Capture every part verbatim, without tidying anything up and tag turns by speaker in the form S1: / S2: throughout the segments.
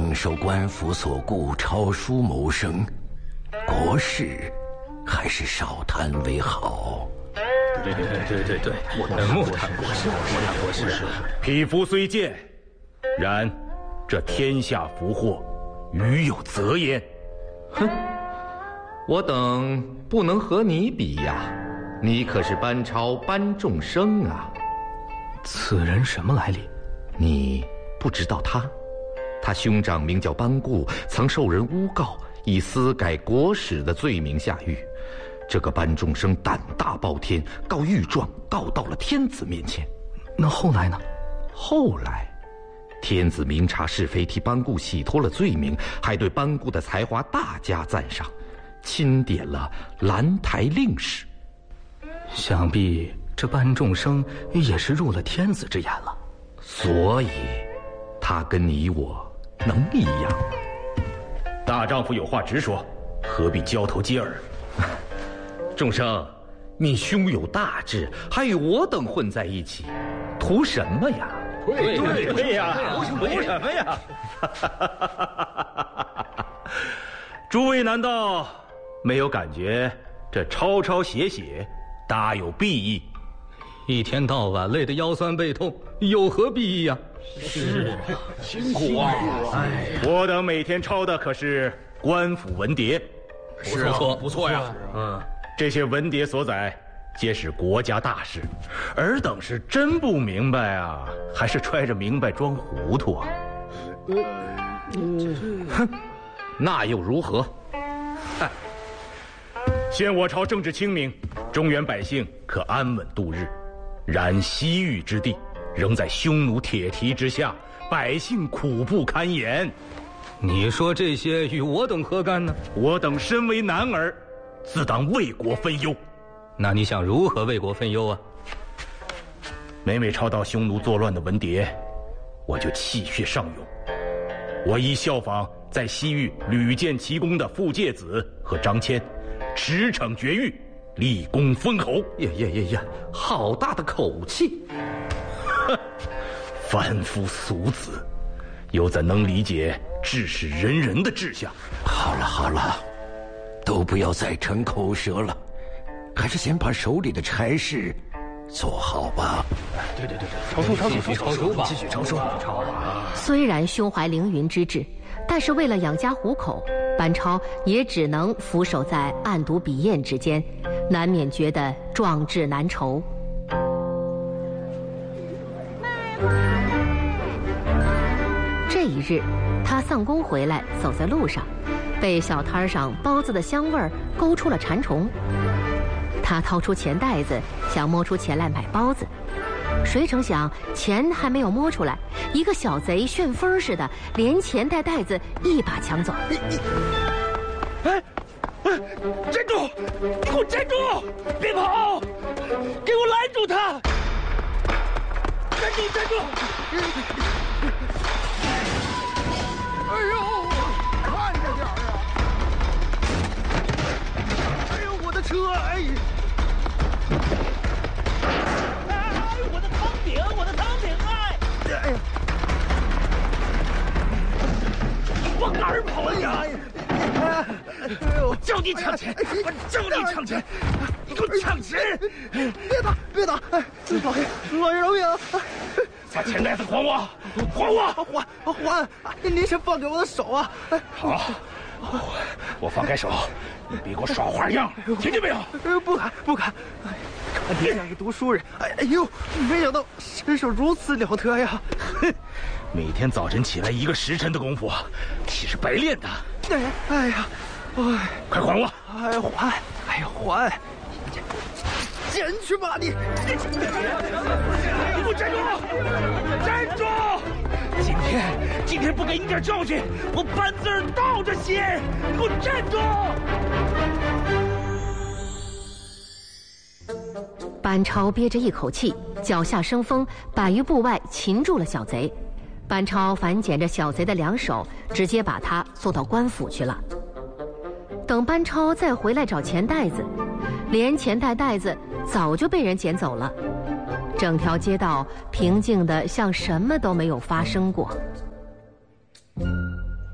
S1: 承受官府所雇，抄书谋生，国事还是少谈为好。
S2: 对对对对对，莫谈国事，莫谈国事。
S3: 匹夫虽贱，然这天下福祸，余有责焉。
S4: 哼，我等不能和你比呀，你可是班超班仲生啊。
S2: 此人什么来历？
S4: 你不知道他？他兄长名叫班固，曾受人诬告，以私改国史的罪名下狱。这个班仲生胆大包天，告御状告到了天子面前。
S2: 那后来呢？
S4: 后来，天子明察是非，替班固洗脱了罪名，还对班固的才华大加赞赏，钦点了兰台令史。
S2: 想必这班仲生也是入了天子之眼了。
S4: 所以，他跟你我能一样吗？
S3: 大丈夫有话直说，何必交头接耳？
S4: 仲生，你胸有大志，还与我等混在一起，图什么呀？
S3: 对对对呀，图什么呀？诸位难道没有感觉这抄抄写写大有裨益？
S2: 一天到晚累得腰酸背痛，有何裨益呀？
S5: 是啊，辛苦啊！
S3: 哎，我等每天抄的可是官府文牒。
S5: 是啊，不错呀。
S3: 嗯，这些文牒所载，皆是国家大事，尔等是真不明白啊，还是揣着明白装糊涂啊？
S4: 哼，那又如何？
S3: 哎，现我朝政治清明，中原百姓可安稳度日。然西域之地，仍在匈奴铁蹄之下，百姓苦不堪言。
S2: 你说这些与我等何干呢？
S3: 我等身为男儿，自当为国分忧。
S2: 那你想如何为国分忧啊？
S3: 每每抄到匈奴作乱的文牒，我就气血上涌。我亦效仿在西域屡建奇功的傅介子和张骞，驰骋绝域，立功封侯。
S4: 呀呀呀呀！好大的口气！
S3: 哼，凡夫俗子，又怎能理解治世仁人的志向？
S1: 好了好了，都不要再逞口舌了，还是先把手里的差事做好吧。
S5: 对对对对，抄书抄书抄书吧，继续抄书抄啊！
S6: 虽然胸怀凌云之志，但是为了养家糊口，班超也只能俯首在案牍笔砚之间，难免觉得壮志难酬。这一日，他丧工回来，走在路上，被小摊上包子的香味儿勾出了馋虫。他掏出钱袋子，想摸出钱来买包子，谁成想钱还没有摸出来，一个小贼旋风似的连钱带袋子一把抢走。
S5: 哎哎，站住！你给我站住！别跑！给我拦住他！站住！站住！哎呦，看着点啊！哎呦，我的车！哎！哎，我的汤饼，我的汤饼！哎！哎呀！往哪儿跑呀？我叫你抢钱！我叫你抢钱！你给我抢钱！别打！别打！哎，老爷，老爷饶命！把钱袋子还我！还我！还还！您先放开我的手啊！好，我放开手，你别给我耍花样，听见没有？不敢，不敢！看你像个读书人，哎哎呦，没想到身手如此了得呀！
S3: 哼，每天早晨起来一个时辰的功夫，岂是白练的？
S5: 哎哎呀，哎，
S3: 快还我！
S5: 哎还，哎呀还！捡去吧你！你给我站住！站住！今天今天不给你点教训，我班字儿倒着写！你给我站
S6: 住！班超憋着一口气，脚下生风，百余步外擒住了小贼。班超反剪着小贼的两手，直接把他送到官府去了。等班超再回来找钱袋子，连钱带袋子早就被人捡走了。整条街道平静得像什么都没有发生过。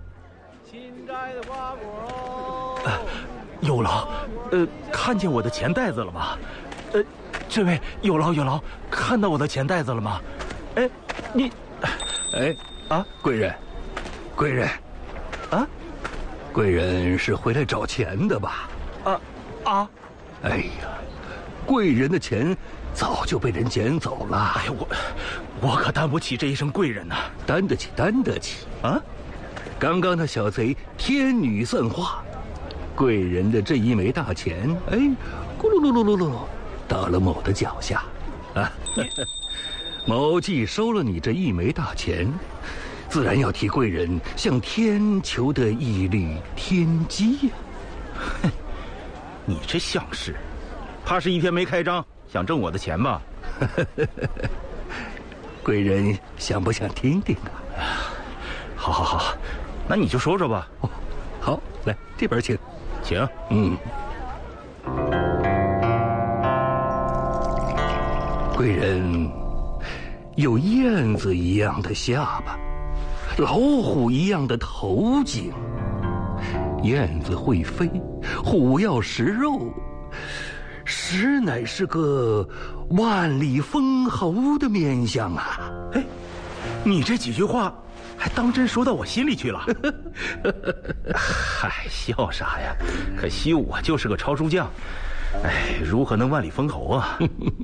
S3: 呃，有劳，呃，看见我的钱袋子了吗？呃，这位有劳有劳，看到我的钱袋子了吗？哎，你，
S1: 哎啊，贵人，贵人，
S3: 啊，
S1: 贵人是回来找钱的吧？
S3: 啊啊！
S1: 哎呀，贵人的钱早就被人捡走了。
S3: 哎呀，我我可担不起这一声贵人呐！
S1: 担得起，担得起
S3: 啊！
S1: 刚刚那小贼天女散花，贵人的这一枚大钱，哎，咕噜噜噜噜噜，到了某的脚下，啊，某既收了你这一枚大钱，自然要替贵人向天求得一缕天机呀。
S3: 哼，你这相士，怕是一天没开张，想挣我的钱吧？
S1: 贵人想不想听听啊？
S3: 好，好，好，那你就说说吧。
S1: 哦，好，来这边请，
S3: 请。
S1: 嗯，贵人有燕子一样的下巴，老虎一样的头颈。燕子会飞，虎要食肉，实乃是个万里封侯的面相啊！
S3: 哎，你这几句话还当真说到我心里去了。嗨，笑啥呀？可惜我就是个抄书匠，哎，如何能万里封侯啊？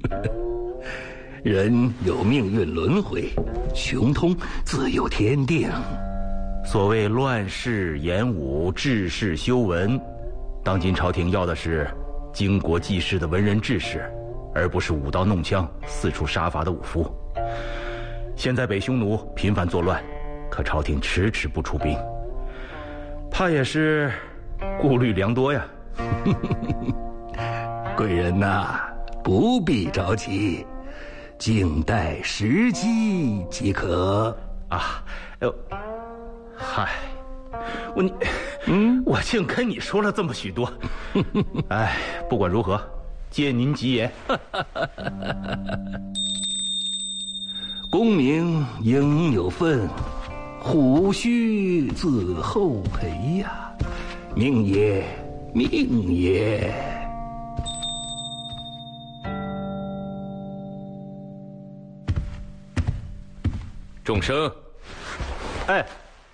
S1: 人有命运轮回，穷通自有天定。
S3: 所谓乱世演武，治世修文，当今朝廷要的是经国济世的文人志士，而不是舞刀弄枪、四处杀伐的武夫。现在北匈奴频繁作乱，可朝廷迟迟不出兵，怕也是顾虑良多呀。
S1: 贵人呐、啊，不必着急，静待时机即可。
S3: 啊，呃。嗨，我你，嗯，我竟跟你说了这么许多，哎，不管如何，借您吉言。
S1: 功名应有份，虎须自后培呀，命也，命也。
S4: 众生，
S3: 哎。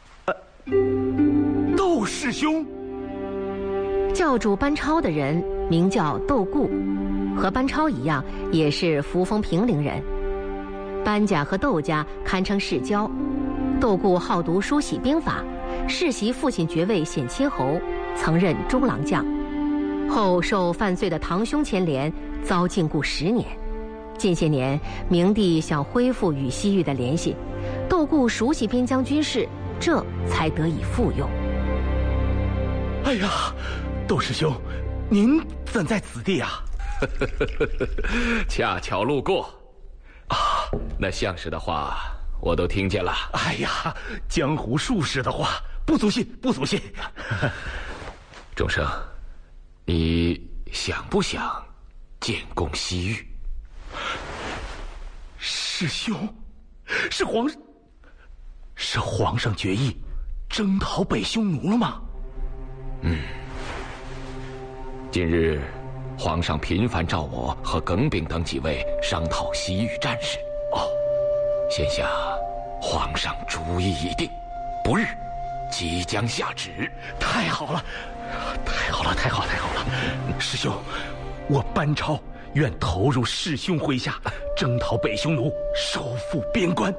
S3: 窦师兄，
S6: 教主班超的人名叫窦固，和班超一样，也是扶风平陵人。班家和窦家堪称世交。窦固好读书喜兵法，世袭父亲爵位显亲侯，曾任中郎将。后受犯罪的堂兄牵连，遭禁锢十年。近些年，明帝想恢复与西域的联系，窦固熟悉边疆军事，这才得以复用。
S3: 哎呀，窦师兄，您怎在此地啊？
S4: 恰巧路过，啊，那相士的话我都听见了。
S3: 哎呀，江湖术士的话不足信，不足信。
S4: 众生，你想不想建功西域？
S3: 师兄，是皇，是皇上决意征讨北匈奴了吗？
S4: 嗯，近日皇上频繁召我和耿炳等几位商讨西域战事。
S3: 哦，
S4: 现下皇上主意已定，不日即将下旨。
S3: 太好了，太好了，太好，太好了！师兄，我班超愿投入师兄麾下，征讨北匈奴，收复边关。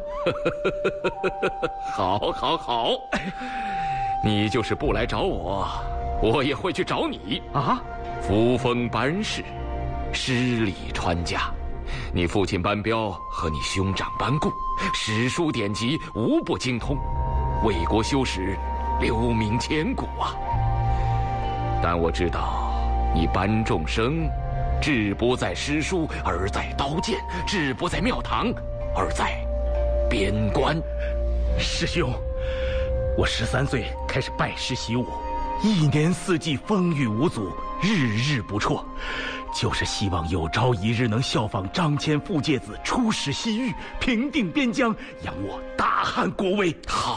S4: 好，好，好！你就是不来找我，我也会去找你
S3: 啊！
S4: 扶风班氏，诗礼传家，你父亲班彪和你兄长班固，史书典籍无不精通，为国修史，留名千古啊！但我知道，你班仲生，志不在诗书，而在刀剑；志不在庙堂，而在边关。
S3: 师兄，我十三岁开始拜师习武，一年四季风雨无阻，日日不辍，就是希望有朝一日能效仿张骞、傅介子出使西域，平定边疆，扬我大汉国威。
S4: 好。